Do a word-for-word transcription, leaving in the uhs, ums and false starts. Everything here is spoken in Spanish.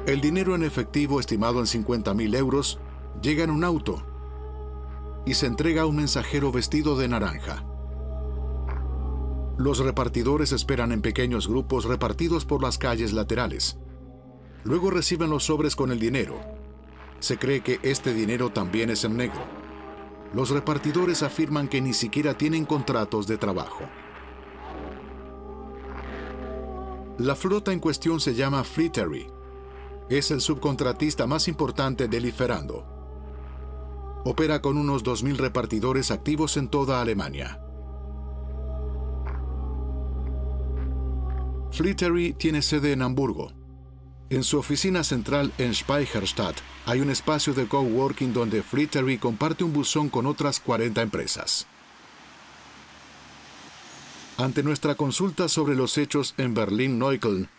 El dinero en efectivo, estimado en cincuenta mil euros, llega en un auto y se entrega a un mensajero vestido de naranja. Los repartidores esperan en pequeños grupos repartidos por las calles laterales. Luego reciben los sobres con el dinero. Se cree que este dinero también es en negro. Los repartidores afirman que ni siquiera tienen contratos de trabajo. La flota en cuestión se llama Fleetry. Es el subcontratista más importante de Lieferando. Opera con unos dos mil repartidores activos en toda Alemania. Fleetry tiene sede en Hamburgo. En su oficina central en Speicherstadt hay un espacio de coworking donde Fleetry comparte un buzón con otras cuarenta empresas. Ante nuestra consulta sobre los hechos en Berlín-Neukölln,